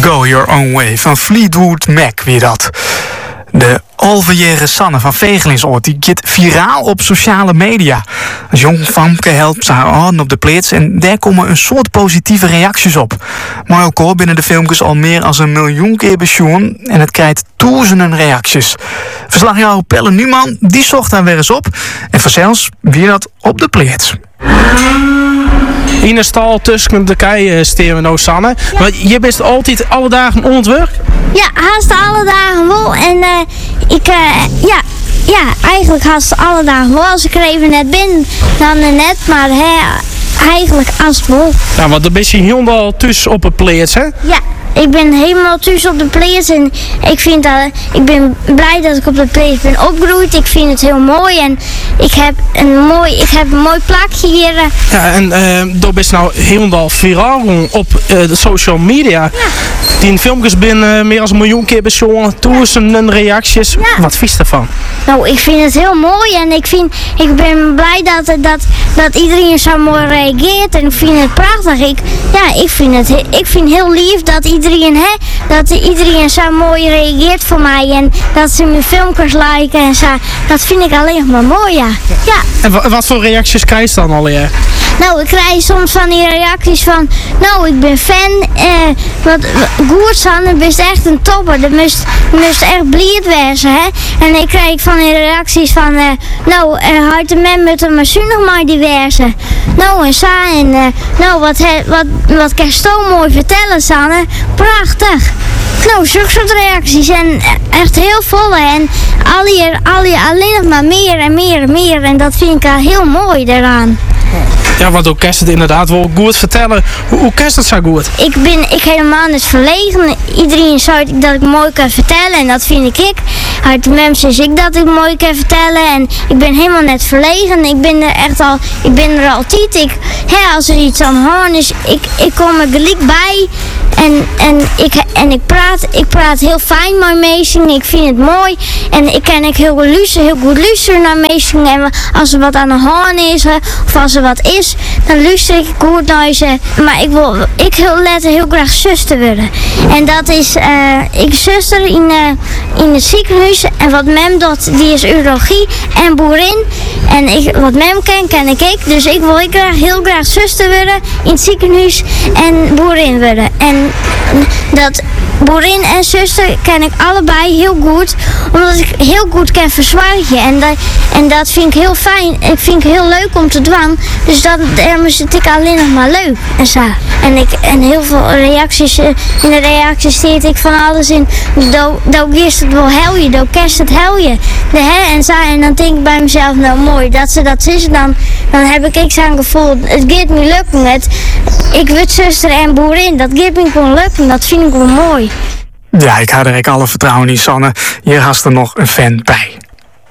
Go Your Own Way van Fleetwood Mac, weer dat. De alverjaren Sanne van Vegelingsoord die gaat viraal op sociale media. Een jong famke helpt haar aan op de plaats en daar komen een soort positieve reacties op. Maar ook al binnen de filmpjes al meer dan 1 miljoen keer bezoen en het krijgt duizenden reacties. Verslagjouwer Pelle Numan die zocht daar weer eens op en vanzelfs weer dat op de plaats. In de stal tussen de kei steren we nou, Sanne. Ja. Maar je bent altijd alle dagen on het werk? Ja, haast alle dagen wel. En eigenlijk haast alle dagen wel. Als ik er even net ben, dan net. Maar eigenlijk als het wel. Ja, want dan ben je helemaal tussen op het plaats, hè? Ja. Ik ben helemaal thuis op de plaats en ik ben blij dat ik op de plaats ben opgegroeid. Ik vind het heel mooi en ik heb een mooi plakje hier. Ja, en daar ben je nou helemaal viraal op de social media. Ja. Die filmpjes binnen meer dan 1 miljoen keer bezongen, duizenden reacties. Ja. Wat vies ervan? Nou, ik vind het heel mooi en ik ben blij dat iedereen zo mooi reageert en ik vind het prachtig. Ik vind heel lief dat iedereen zo mooi reageert voor mij en dat ze mijn filmpjes liken en zo. Dat vind ik alleen maar mooi, ja. En wat voor reacties krijg je dan alweer? Nou, ik krijg soms van die reacties van, nou, ik ben fan, wat goed Sanne, je bent echt een topper, dat moest echt blij wezen, hè. En ik krijg van die reacties van, houdt de man met een machine nog maar die wezen. Nou, en zo, en wat kan je zo mooi vertellen, Sanne, prachtig. Nou, zulke soort reacties en echt heel volle en alleen nog maar meer en meer en meer en dat vind ik al heel mooi daaraan. Ja, want ook kerst het inderdaad wel goed vertellen. Hoe kerst het zo goed? Ik helemaal niet verlegen. Iedereen zou dat ik mooi kan vertellen en dat vind ik. Uit de mensen is ik dat ik mooi kan vertellen en ik ben helemaal net verlegen. Ik ben er altijd. Als er iets aan de hand is, ik kom er gelijk bij en ik praat heel fijn met mensen. Ik vind het mooi en ik kan heel goed luisteren naar mensen. En als er wat aan de hand is of als er wat is, dan luister ik goed naar ze. Maar ik wil later heel graag zuster worden. En dat is, ik zuster in het ziekenhuis. En wat mem doet, die is urologie en boerin. En wat mem ken ik. Dus ik wil heel graag zuster worden in het ziekenhuis en boerin worden. En dat boerin en zuster ken ik allebei heel goed, omdat ik heel goed kan verzwaaien. En dat vind ik heel fijn. Ik vind het heel leuk om te doen. Dus daarom is het alleen nog maar leuk. En zo. En heel veel reacties. In de reacties steed ik van alles in. Dan eerst het wel helje, dan kerst het helje. En dan denk ik bij mezelf, nou mooi, dat ze dat is. Dan heb ik zo'n gevoel, het gaat me lukken. Ik word zuster en boerin, dat gaat me gewoon lukken. Dat vind ik wel mooi. Ja, ik had er alle vertrouwen in, Sanne. Hier had er nog een fan bij.